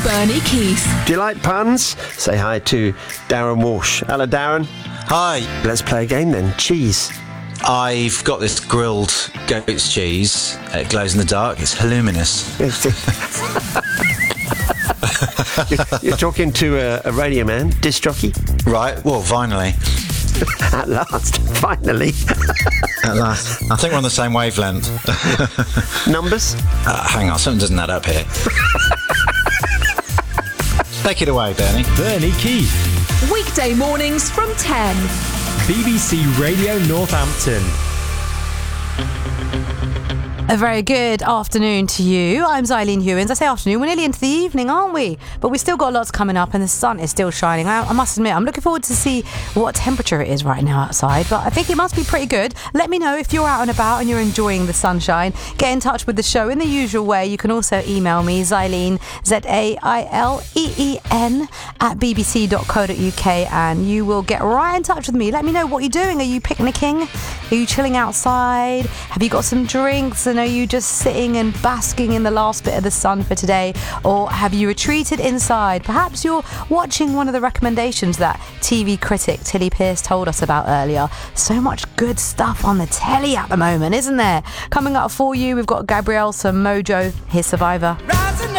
Bernie Keith. Do you like puns? Say hi to Darren Walsh. Hello, Darren. Hi. Let's play a game then. Cheese. I've got this grilled goat's cheese. It glows in the dark. It's Illuminous. You're talking to a radio man, disc jockey. Right. Well, finally. At last, finally. At last. I think we're on the same wavelength. Numbers? Hang on, something doesn't add up here. Take it away, Bernie. Bernie Keith. Weekday mornings from 10. BBC Radio Northampton. A very good afternoon to you. I'm Eileen Hewins. I say afternoon, we're nearly into the evening, aren't we? But we've still got lots coming up and the sun is still shining. I must admit, I'm looking forward to see what temperature it is right now outside, but I think it must be pretty good. Let me know if you're out and about and you're enjoying the sunshine. Get in touch with the show in the usual way. You can also email me, Zaileen, Zaileen, at bbc.co.uk, and you will get right in touch with me. Let me know what you're doing. Are you picnicking? Are you chilling outside? Have you got some drinks? And are you just sitting and basking in the last bit of the sun for today? Or have you retreated inside? Perhaps you're watching one of the recommendations that TV critic Tilly Pearce told us about earlier. So much good stuff on the telly at the moment, isn't there? Coming up for you, we've got Gabrielle, some Mojo, here's Survivor. Rising